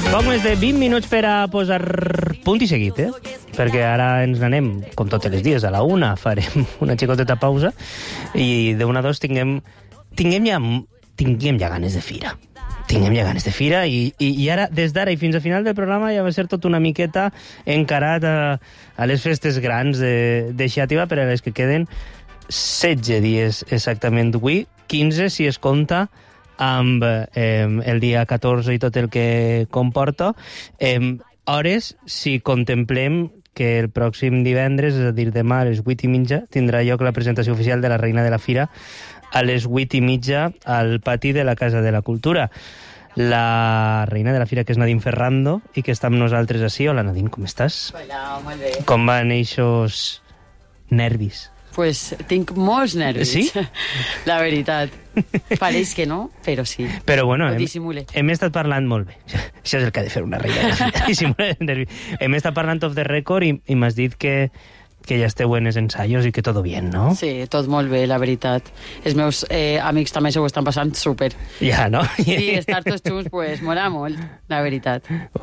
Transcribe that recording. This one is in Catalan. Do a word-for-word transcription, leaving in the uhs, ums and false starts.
Poc més de vint minuts per a posar punt i seguit, eh? Perquè ara ens n'anem, com tots els dies, a la una, farem una xicoteta pausa i d'una a dos tinguem, tinguem, ja, tinguem ja ganes de fira. Tinguem ja ganes de fira i, i, i ara, des d'ara i fins al final del programa ja va ser tot una miqueta encarat a, a les festes grans de, de Xàtiva, per a les que queden setze dies exactament d'avui, quinze si es compta amb eh, el dia catorze i tot el que comporta. Eh, hores, si contemplem que el pròxim divendres, és a dir, demà a les vuit i mitja, tindrà lloc la presentació oficial de la Reina de la Fira a les vuit i mitja al pati de la Casa de la Cultura. La Reina de la Fira, que és Nadine Ferrando, i que està amb nosaltres així. Hola, Nadine, com estàs? Hola, molt bé. Com van eixos nervis? Pues tinc molts nervis, sí? La veritat. Pareix que no, però sí. Però bueno, ho hem, dissimule. hem estat parlant molt bé. Això és el que ha de fer una reina de la Fira, dissimular els nervis. Hem estat parlant off the record i, i m'has dit que, que ja esteu en els ensaios i que tot bien, no? Sí, tot molt bé, la veritat. Els meus eh, amics també s'ho estan passant súper. Ja, no? I estar tots junts, pues, mola molt, la veritat.